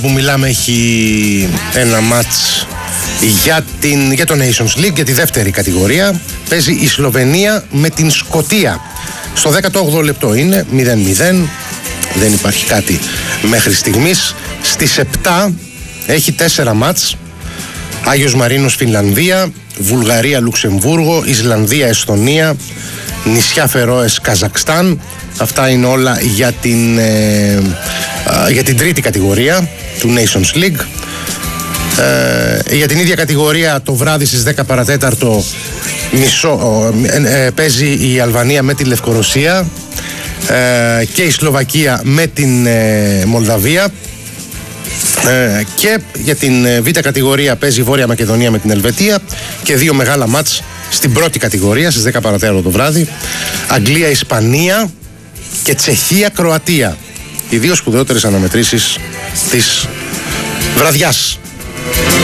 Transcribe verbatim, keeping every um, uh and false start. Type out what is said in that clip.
που μιλάμε έχει ένα μάτς για, την, για το Nations League, για τη δεύτερη κατηγορία. Παίζει η Σλοβενία με την Σκωτία. Στο δέκατο όγδοο λεπτό είναι μηδέν μηδέν. Δεν υπάρχει κάτι μέχρι στιγμής. Στις επτά έχει τέσσερα μάτς. Άγιος Μαρίνος Φινλανδία, Βουλγαρία Λουξεμβούργο, Ισλανδία Εσθονία, νησιά Φερόες Καζακστάν. Αυτά είναι όλα για την, ε, για την τρίτη κατηγορία του Nations League. Ε, για την ίδια κατηγορία το βράδυ στις δέκα παρατέταρτο μισό, ε, ε, παίζει η Αλβανία με τη Λευκορωσία ε, και η Σλοβακία με την ε, Μολδαβία. Ε, και για την ε, β' κατηγορία παίζει η Βόρεια Μακεδονία με την Ελβετία και δύο μεγάλα μάτς στην πρώτη κατηγορία στις δέκα παρατέταρτο το βράδυ. Αγγλία Ισπανία και Τσεχία Κροατία. Οι δύο σπουδαιότερες αναμετρήσεις της βραδιάς.